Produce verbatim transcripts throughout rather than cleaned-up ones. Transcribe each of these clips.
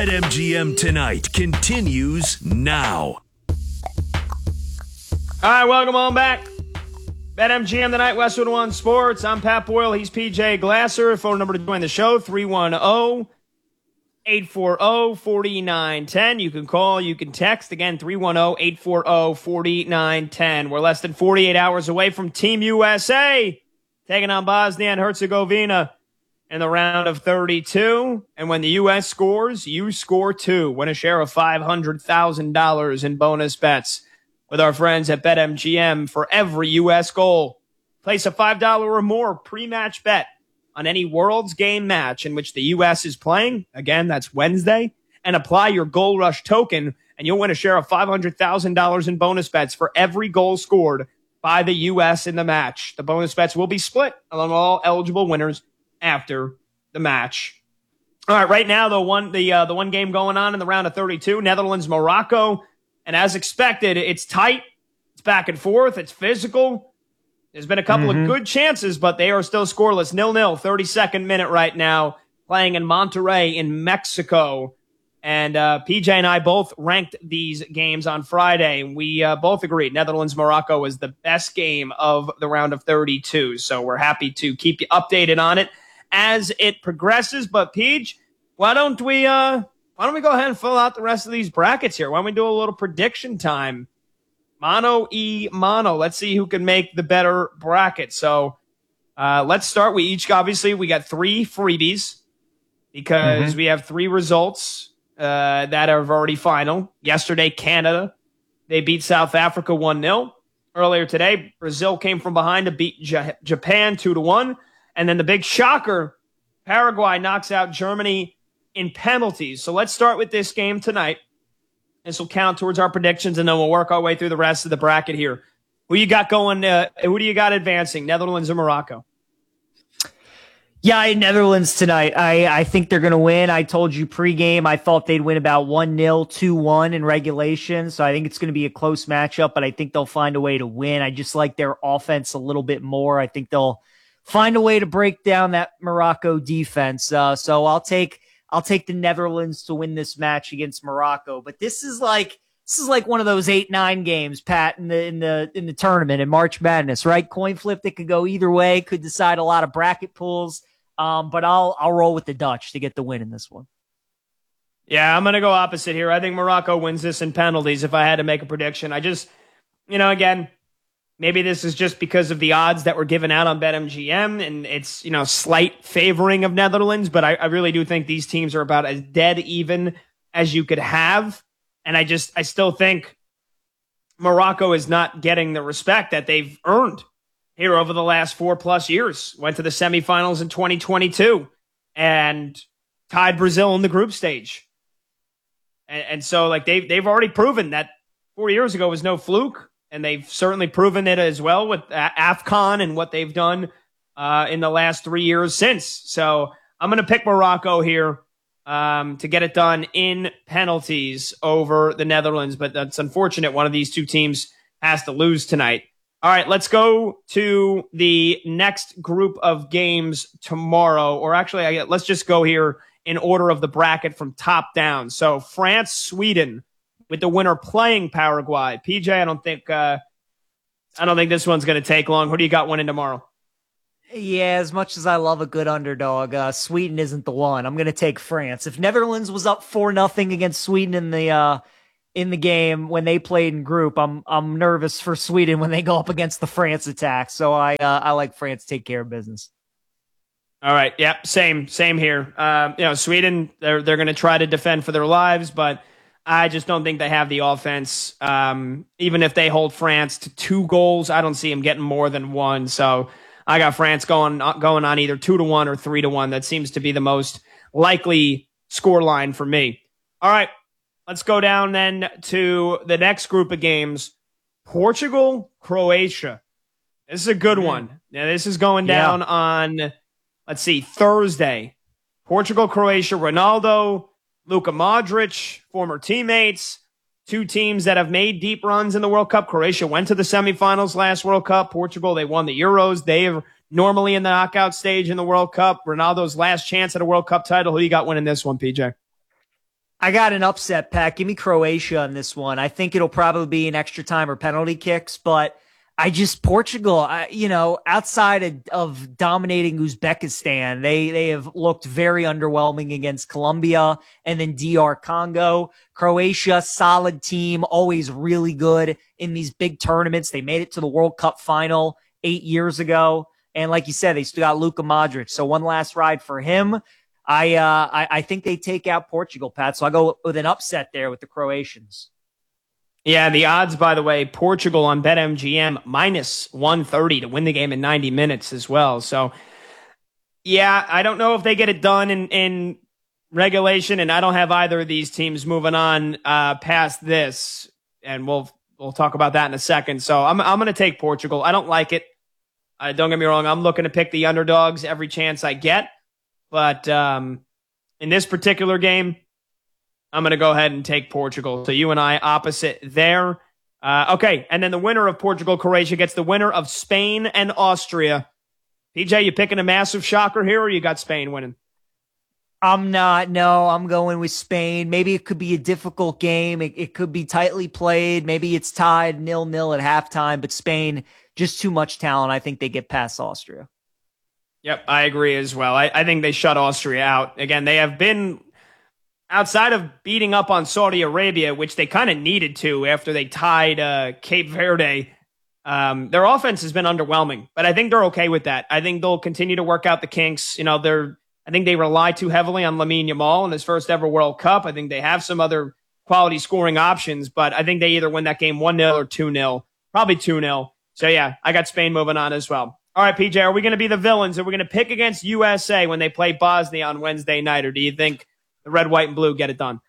BetMGM Tonight continues now. All right, welcome on back. BetMGM Tonight, Westwood One Sports. I'm Pat Boyle. He's P J Glasser. Phone number to join the show, three one zero, eight four zero, four nine one zero. You can call, you can text. Again, three one zero, eight four zero, four nine one zero. We're less than forty-eight hours away from Team U S A taking on Bosnia and Herzegovina in the round of thirty-two. And when the U S scores, you score too. Win a share of five hundred thousand dollars in bonus bets with our friends at BetMGM for every U S goal. Place a five dollars or more pre-match bet on any World's Game match in which the U S is playing. Again, that's Wednesday. And apply your Goal Rush token, and you'll win a share of five hundred thousand dollars in bonus bets for every goal scored by the U S in the match. The bonus bets will be split among all eligible winners after the match. All right, right now, the one the uh, the one game going on in the round of thirty-two, Netherlands, Morocco. And as expected, it's tight, it's back and forth, it's physical. There's been a couple mm-hmm. of good chances, but they are still scoreless. nil nil, thirty-second minute right now, playing in Monterrey in Mexico. And uh, P J and I both ranked these games on Friday. We uh, both agreed Netherlands-Morocco was the best game of the round of thirty-two. So we're happy to keep you updated on it as it progresses. But, Peach, why don't we uh, why don't we go ahead and fill out the rest of these brackets here? Why don't we do a little prediction time? Mono e mono. Let's see who can make the better bracket. So uh, let's start. We each, obviously, we got three freebies because mm-hmm. we have three results uh, that are already final. Yesterday, Canada, they beat South Africa one nil. Earlier today, Brazil came from behind to beat J- Japan two to one. And then the big shocker, Paraguay knocks out Germany in penalties. So let's start with this game tonight. This will count towards our predictions, and then we'll work our way through the rest of the bracket here. Who you got going? Uh, who do you got advancing, Netherlands or Morocco? Yeah, I Netherlands tonight. I, I think they're going to win. I told you pregame I thought they'd win about one nil, two one in regulation. So I think it's going to be a close matchup, but I think they'll find a way to win. I just like their offense a little bit more. I think they'll find a way to break down that Morocco defense. Uh, so I'll take I'll take the Netherlands to win this match against Morocco. But this is like this is like one of those eight nine games, Pat, in the in the in the tournament in March Madness, right? Coin flip that could go either way, could decide a lot of bracket pools. Um, but I'll I'll roll with the Dutch to get the win in this one. Yeah, I'm gonna go opposite here. I think Morocco wins this in penalties. If I had to make a prediction, I just, you know, again. Maybe this is just because of the odds that were given out on BetMGM, and it's, you know, slight favoring of Netherlands, but I, I really do think these teams are about as dead even as you could have. And I just, I still think Morocco is not getting the respect that they've earned here over the last four plus years. Went to the semifinals in twenty twenty-two and tied Brazil in the group stage. And, and so, like, they've, they've already proven that four years ago was no fluke. And they've certainly proven it as well with AFCON and what they've done uh, in the last three years since. So I'm going to pick Morocco here um, to get it done in penalties over the Netherlands. But that's unfortunate. One of these two teams has to lose tonight. All right, let's go to the next group of games tomorrow. Or actually, I, let's just go here in order of the bracket from top down. So France, Sweden, with the winner playing Paraguay. P J, I don't think uh, I don't think this one's going to take long. Who do you got winning tomorrow? Yeah, as much as I love a good underdog, uh, Sweden isn't the one. I'm going to take France. If Netherlands was up four nothing against Sweden in the uh, in the game when they played in group, I'm I'm nervous for Sweden when they go up against the France attack. So I uh, I like France to take care of business. All right, yeah, same same here. Um, you know, Sweden, they're they're going to try to defend for their lives, but I just don't think they have the offense. Um, even if they hold France to two goals, I don't see them getting more than one. So I got France going going on either two to one or three to one. That seems to be the most likely score line for me. All right, let's go down then to the next group of games. Portugal, Croatia. This is a good mm-hmm. one. Now this is going down yeah. on, let's see, Thursday. Portugal, Croatia, Ronaldo, Luka Modric, former teammates, two teams that have made deep runs in the World Cup. Croatia went to the semifinals last World Cup. Portugal, they won the Euros. They are normally in the knockout stage in the World Cup. Ronaldo's last chance at a World Cup title. Who do you got winning this one, P J? I got an upset, Pat. Give me Croatia on this one. I think it'll probably be an extra time or penalty kicks, but I just Portugal, I, you know, outside of, of dominating Uzbekistan, they they have looked very underwhelming against Colombia and then D R Congo. Croatia, solid team, always really good in these big tournaments. They made it to the World Cup final eight years ago. And like you said, they still got Luka Modric. So one last ride for him. I, uh, I, I think they take out Portugal, Pat. So I go with an upset there with the Croatians. Yeah, the odds, by the way, Portugal on BetMGM minus one thirty to win the game in ninety minutes as well. So, yeah, I don't know if they get it done in, in regulation, and I don't have either of these teams moving on uh, past this, and we'll we'll talk about that in a second. So I'm I'm going to take Portugal. I don't like it. Uh, don't get me wrong. I'm looking to pick the underdogs every chance I get, but um, in this particular game, I'm going to go ahead and take Portugal. So you and I opposite there. Uh, okay, and then the winner of Portugal-Croatia gets the winner of Spain and Austria. P J, you picking a massive shocker here, or you got Spain winning? I'm not. No, I'm going with Spain. Maybe it could be a difficult game. It, it could be tightly played. Maybe it's tied nil-nil at halftime, but Spain, just too much talent. I think they get past Austria. Yep, I agree as well. I, I think they shut Austria out. Again, they have been... outside of beating up on Saudi Arabia, which they kind of needed to after they tied uh, Cape Verde, um, their offense has been underwhelming. But I think they're okay with that. I think they'll continue to work out the kinks. You know, they're. I think they rely too heavily on Lamine Yamal in his first ever World Cup. I think they have some other quality scoring options, but I think they either win that game one nil or two nil. Probably two nil. So, yeah, I got Spain moving on as well. All right, P J, are we going to be the villains? Are we going to pick against U S A when they play Bosnia on Wednesday night, or do you think the red, white, and blue get it done?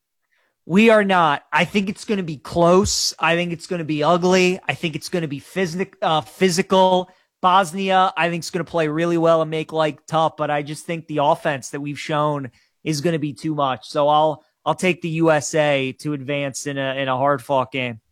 We are not. I think it's going to be close. I think it's going to be ugly. I think it's going to be physic, uh, physical. Bosnia, I think, is going to play really well and make life tough, but I just think the offense that we've shown is going to be too much. So I'll I'll take the U S A to advance in a in a hard fought game.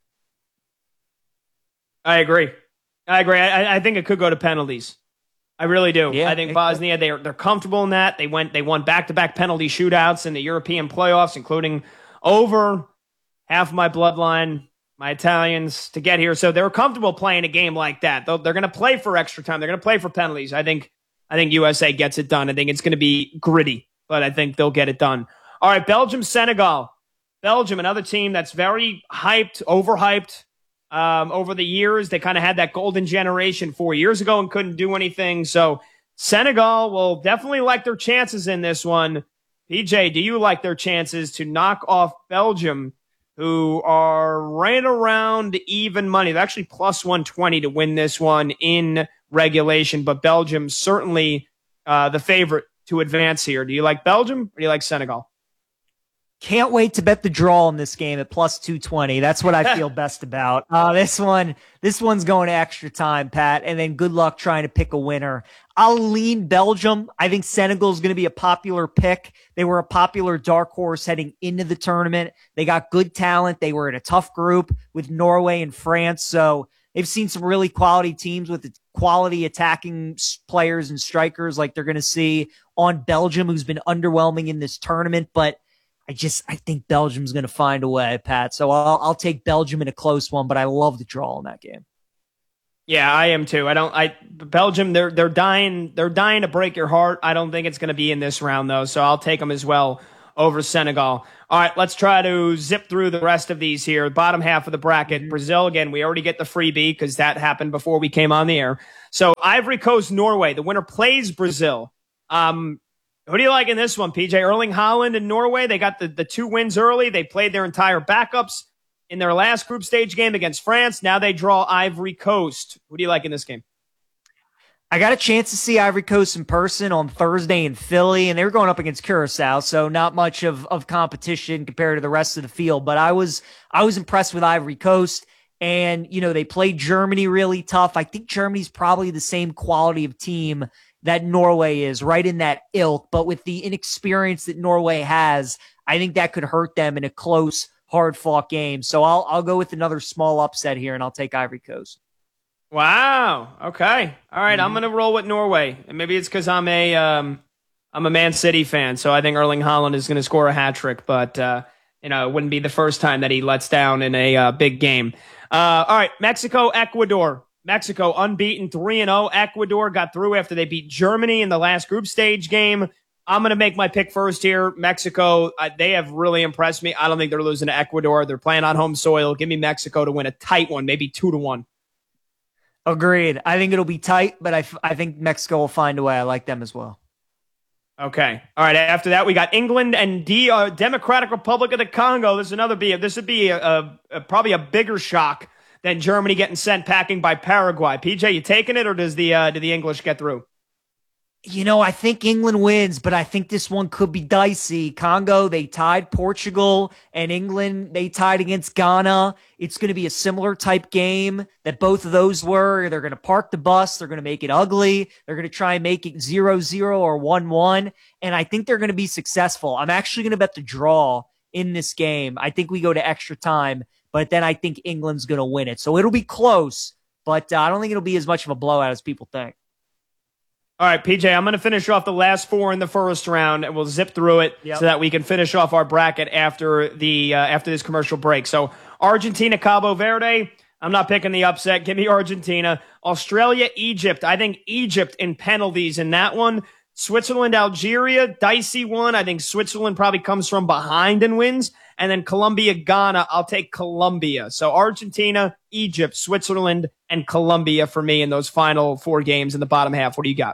I agree. I agree. I, I think it could go to penalties. I really do. Yeah, I think Bosnia, they're they're comfortable in that. They went they won back-to-back penalty shootouts in the European playoffs, including over half my bloodline, my Italians, to get here. So they're comfortable playing a game like that. They're, they're going to play for extra time. They're going to play for penalties. I think I think U S A gets it done. I think it's going to be gritty, but I think they'll get it done. All right, Belgium, Senegal. Belgium, another team that's very hyped, overhyped. Um, over the years, they kind of had that golden generation four years ago and couldn't do anything. So Senegal will definitely like their chances in this one. P J, do you like their chances to knock off Belgium, who are right around even money? They're actually plus one twenty to win this one in regulation, but Belgium certainly uh, the favorite to advance here. Do you like Belgium or do you like Senegal? Can't wait to bet the draw in this game at plus two twenty. That's what I feel best about. Uh, this one, this one's going to extra time, Pat, and then good luck trying to pick a winner. I'll lean Belgium. I think Senegal is going to be a popular pick. They were a popular dark horse heading into the tournament. They got good talent. They were in a tough group with Norway and France. So they've seen some really quality teams with quality attacking players and strikers like they're going to see on Belgium, who's been underwhelming in this tournament. But I just, I think Belgium's going to find a way, Pat. So I'll, I'll take Belgium in a close one, but I love the draw in that game. Yeah, I am too. I don't, I, Belgium, they're, they're dying, they're dying to break your heart. I don't think it's going to be in this round though. So I'll take them as well over Senegal. All right, let's try to zip through the rest of these here. Bottom half of the bracket. Mm-hmm. Brazil, again, we already get the freebie because that happened before we came on the air. So Ivory Coast, Norway, the winner plays Brazil. Um, Who do you like in this one, P J? Erling Haaland in Norway. They got the, the two wins early. They played their entire backups in their last group stage game against France. Now they draw Ivory Coast. Who do you like in this game? I got a chance to see Ivory Coast in person on Thursday in Philly, and they were going up against Curacao, so not much of, of competition compared to the rest of the field. But I was I was impressed with Ivory Coast. And, you know, they played Germany really tough. I think Germany's probably the same quality of team that Norway is, right in that ilk. But with the inexperience that Norway has, I think that could hurt them in a close, hard-fought game. So I'll I'll go with another small upset here, and I'll take Ivory Coast. Wow. Okay. All right. Mm-hmm. I'm going to roll with Norway. And maybe it's because I'm a um, I'm a Man City fan, so I think Erling Haaland is going to score a hat trick, but uh, you know, it wouldn't be the first time that he lets down in a uh, big game. Uh, all right, Mexico, Ecuador. Mexico unbeaten three and oh. Ecuador got through after they beat Germany in the last group stage game. I'm going to make my pick first here. Mexico, uh, they have really impressed me. I don't think they're losing to Ecuador. They're playing on home soil. Give me Mexico to win a tight one, maybe two to one. Agreed. I think it'll be tight, but I, f- I think Mexico will find a way. I like them as well. Okay. All right. After that, we got England and D- uh, Democratic Republic of the Congo. This is another be. This would be a, a, a, probably a bigger shock than Germany getting sent packing by Paraguay. P J, you taking it, or does the uh, do the English get through? You know, I think England wins, but I think this one could be dicey. Congo, they tied Portugal, and England, they tied against Ghana. It's going to be a similar type game that both of those were. They're going to park the bus. They're going to make it ugly. They're going to try and make it zero zero or one one, and I think they're going to be successful. I'm actually going to bet the draw in this game. I think we go to extra time, but then I think England's going to win it. So it'll be close, but uh, I don't think it'll be as much of a blowout as people think. All right, P J, I'm going to finish off the last four in the first round, and we'll zip through it yep. so that we can finish off our bracket after the uh, after this commercial break. So Argentina, Cabo Verde, I'm not picking the upset. Give me Argentina. Australia, Egypt. I think Egypt in penalties in that one. Switzerland, Algeria, dicey one. I think Switzerland probably comes from behind and wins. And then Colombia, Ghana, I'll take Colombia. So Argentina, Egypt, Switzerland, and Colombia for me in those final four games in the bottom half. What do you got?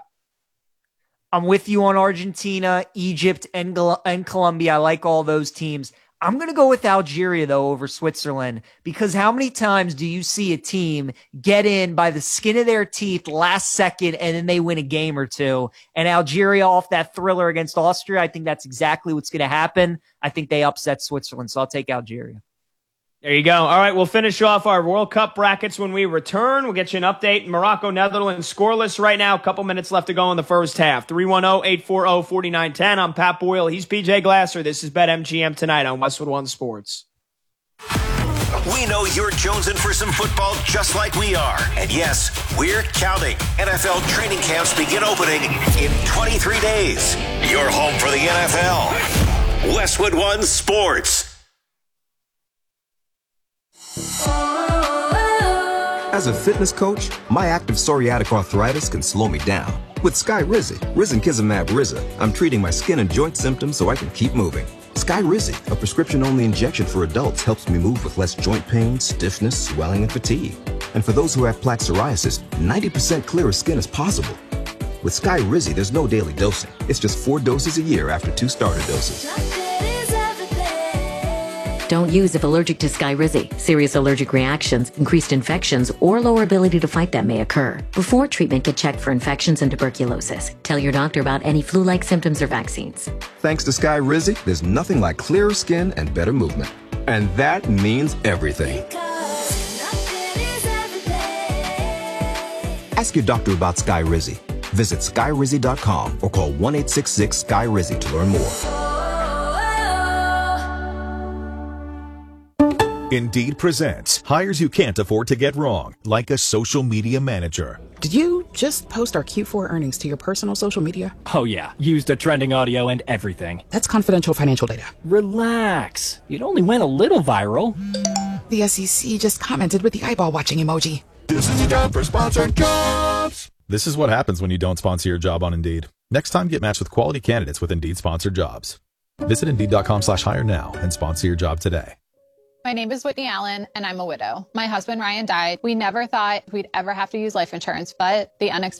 I'm with you on Argentina, Egypt, and, and Colombia. I like all those teams. I'm going to go with Algeria, though, over Switzerland, because how many times do you see a team get in by the skin of their teeth last second and then they win a game or two? And Algeria off that thriller against Austria, I think that's exactly what's going to happen. I think they upset Switzerland, so I'll take Algeria. There you go. All right, we'll finish off our World Cup brackets when we return. We'll get you an update. Morocco, Netherlands, scoreless right now. A couple minutes left to go in the first half. three one zero, eight four zero, four nine one zero. I'm Pat Boyle. He's P J Glasser. This is BetMGM Tonight on Westwood One Sports. We know you're jonesing for some football just like we are. And yes, we're counting. N F L training camps begin opening in twenty-three days. You're home for the N F L. Westwood One Sports. As a fitness coach, my active psoriatic arthritis can slow me down. With Skyrizi, risankizumab Riza, I'm treating my skin and joint symptoms so I can keep moving. Skyrizi, a prescription-only injection for adults, helps me move with less joint pain, stiffness, swelling, and fatigue. And for those who have plaque psoriasis, ninety percent clearer skin is possible. With Skyrizi, there's no daily dosing. It's just four doses a year after two starter doses. Don't use if allergic to Skyrizi. Serious allergic reactions, increased infections, or lower ability to fight them may occur. Before treatment, get checked for infections and tuberculosis. Tell your doctor about any flu-like symptoms or vaccines. Thanks to Skyrizi, there's nothing like clearer skin and better movement. And that means everything. Ask your doctor about Skyrizi. Visit Skyrizi dot com or call one eight six six Sky Rizi to learn more. Indeed presents hires you can't afford to get wrong, like a social media manager. Did you just post our Q four earnings to your personal social media? Oh yeah, used a trending audio and everything. That's confidential financial data. Relax. It only went a little viral. The S E C just commented with the eyeball watching emoji. This is the job for sponsored jobs. This is what happens when you don't sponsor your job on Indeed. Next time, get matched with quality candidates with Indeed sponsored jobs. Visit Indeed.com slash hire now and sponsor your job today. My name is Whitney Allen, and I'm a widow. My husband, Ryan, died. We never thought we'd ever have to use life insurance, but the unexpected